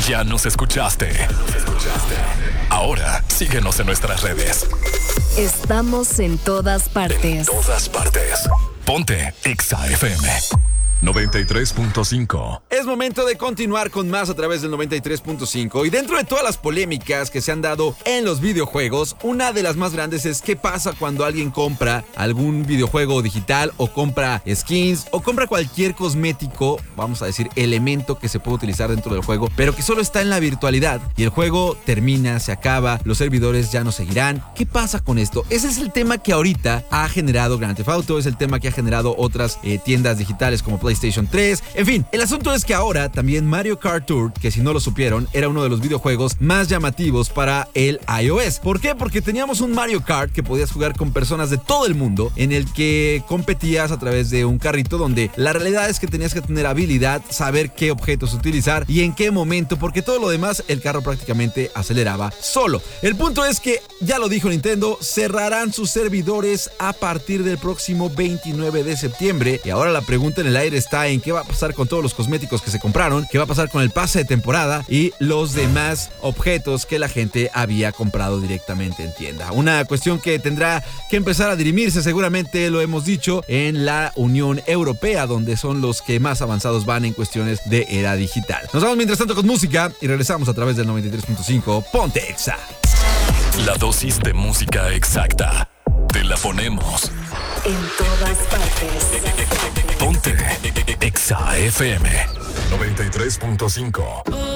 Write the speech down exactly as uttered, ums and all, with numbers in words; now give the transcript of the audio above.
Ya nos escuchaste. Ahora síguenos en nuestras redes. Estamos en todas partes. En todas partes. Ponte Exa F M noventa y tres punto cinco. Es momento de continuar con más a través del noventa y tres punto cinco. Y dentro de todas las polémicas que se han dado en los videojuegos, una de las más grandes es qué pasa cuando alguien compra algún videojuego digital o compra skins o compra cualquier cosmético, vamos a decir, elemento que se puede utilizar dentro del juego, pero que solo está en la virtualidad y el juego termina, se acaba, los servidores ya no seguirán. ¿Qué pasa con esto? Ese es el tema que ahorita ha generado Grand Theft Auto, es el tema que ha generado otras eh, tiendas digitales como PlayStation PlayStation tres. En fin, el asunto es que ahora también Mario Kart Tour, que si no lo supieron, era uno de los videojuegos más llamativos para el iOS. ¿Por qué? Porque teníamos un Mario Kart que podías jugar con personas de todo el mundo, en el que competías a través de un carrito donde la realidad es que tenías que tener habilidad, saber qué objetos utilizar y en qué momento, porque todo lo demás el carro prácticamente aceleraba solo. El punto es que, ya lo dijo Nintendo, cerrarán sus servidores a partir del próximo veintinueve de septiembre. Y ahora la pregunta en el aire está en qué va a pasar con todos los cosméticos que se compraron, qué va a pasar con el pase de temporada y los demás objetos que la gente había comprado directamente en tienda. Una cuestión que tendrá que empezar a dirimirse, seguramente lo hemos dicho, en la Unión Europea, donde son los que más avanzados van en cuestiones de era digital. Nos vamos mientras tanto con música y regresamos a través del noventa y tres punto cinco. Ponte Exa. La dosis de música exacta. Te la ponemos en todas partes. Ponte Exa F M noventa y tres punto cinco.